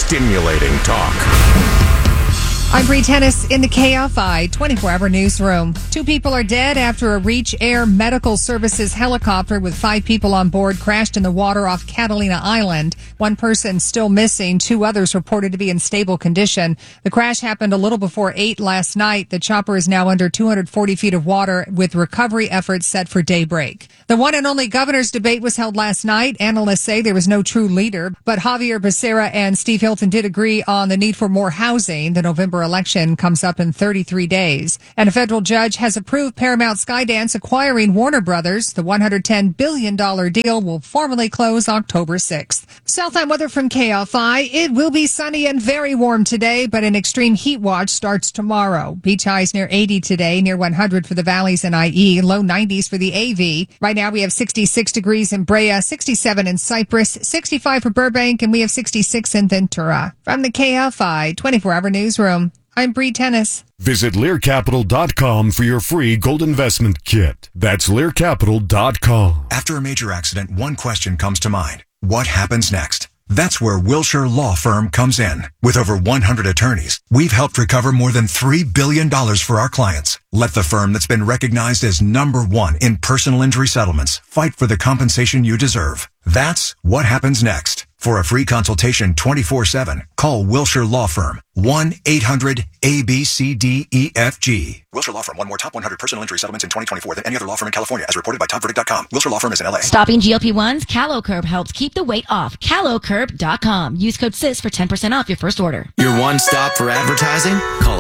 stimulating talk. I'm Bree Tennis in the KFI 24-hour newsroom. 2 people are dead after a Reach Air Medical Services helicopter with 5 people on board crashed in the water off Catalina Island. 1 person still missing, 2 others reported to be in stable condition. The crash happened a little before 8 last night. The chopper is now under 240 feet of water with recovery efforts set for daybreak. The one and only governor's debate was held last night. Analysts say there was no true leader, but Javier Becerra and Steve Hilton did agree on the need for more housing. The November election comes up in 33 days. And a federal judge has approved Paramount Skydance acquiring Warner Brothers. The $110 billion deal will formally close October 6th. Southland weather from KFI. It will be sunny and very warm today, but an extreme heat watch starts tomorrow. Beach highs near 80 today, near 100 for the valleys and IE, low 90s for the AV. Right now we have 66 degrees in Brea, 67 in Cypress, 65 for Burbank, and we have 66 in Ventura. From the KFI 24-hour newsroom, I'm Bree Tennis. Visit LearCapital.com for your free gold investment kit. That's LearCapital.com. After a major accident, one question comes to mind. What happens next? That's where Wilshire Law Firm comes in. With over 100 attorneys, we've helped recover more than $3 billion for our clients. Let the firm that's been recognized as #1 in personal injury settlements fight for the compensation you deserve. That's what happens next. For a free consultation 24/7, call Wilshire Law Firm, 1-800-ABCDEFG. Wilshire Law Firm won more top 100 personal injury settlements in 2024 than any other law firm in California, as reported by TopVerdict.com. Wilshire Law Firm is in LA. Stopping GLP-1s, CaloCurb helps keep the weight off. CaloCurb.com. Use code SIS for 10% off your first order. Your one stop for advertising? Call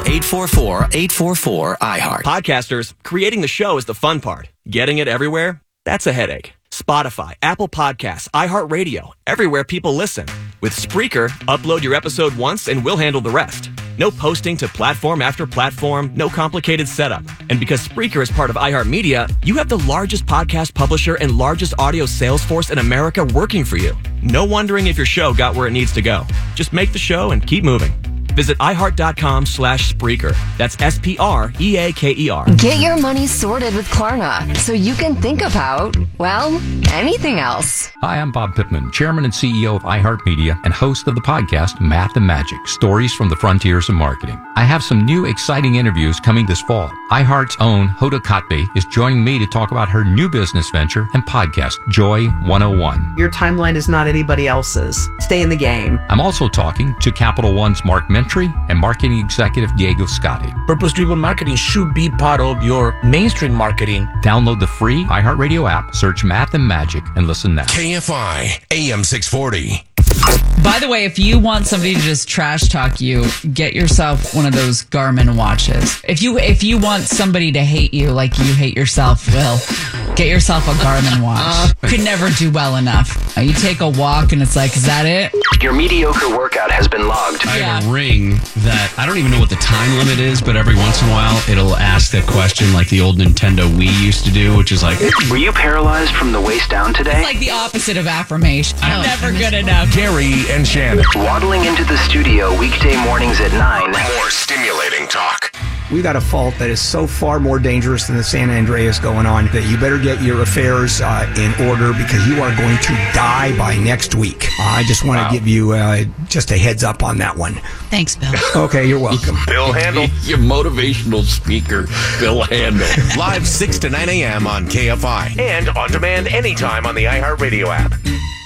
844-844-iHeart. Podcasters, creating the show is the fun part. Getting it everywhere? That's a headache. Spotify, Apple Podcasts, iHeartRadio, everywhere people listen. With Spreaker, upload your episode once and we'll handle the rest. No posting to platform after platform, no complicated setup. And because Spreaker is part of iHeartMedia, you have the largest podcast publisher and largest audio sales force in America working for you. No wondering if your show got where it needs to go. Just make the show and keep moving. Visit iHeart.com/Spreaker. That's SPREAKER. Get your money sorted with Klarna so you can think about, well, anything else. Hi, I'm Bob Pittman, Chairman and CEO of iHeartMedia and host of the podcast Math and Magic, Stories from the Frontiers of Marketing. I have some new exciting interviews coming this fall. iHeart's own Hoda Kotb is joining me to talk about her new business venture and podcast, Joy 101. Your timeline is not anybody else's. Stay in the game. I'm also talking to Capital One's Mark Mentry and marketing executive Diego Scotti. Purpose-driven marketing should be part of your mainstream marketing. Download the free iHeartRadio app, search Math and Magic, and listen now. KFI, AM 640. By the way, if you want somebody to just trash talk you, get yourself one of those Garmin watches. If you want somebody to hate you like you hate yourself, well, get yourself a Garmin watch. You can never do well enough. You take a walk and it's like, is that it? Your mediocre workout has been logged. I have a ring that I don't even know what the time limit is, but every once in a while it'll ask that question like the old Nintendo Wii used to do, which is like, were you paralyzed from the waist down today? It's like the opposite of affirmation. I'm never good enough. Gary and Shannon. Waddling into the studio weekday mornings at 9. More stimulating talk. We've got a fault that is so far more dangerous than the San Andreas going on that you better get your affairs in order because you are going to die by next week. I just want to give you just a heads up on that one. Thanks, Bill. Okay, you're welcome. Bill Handel. Your motivational speaker, Bill Handel. Live 6 to 9 a.m. on KFI. And on demand anytime on the iHeartRadio app.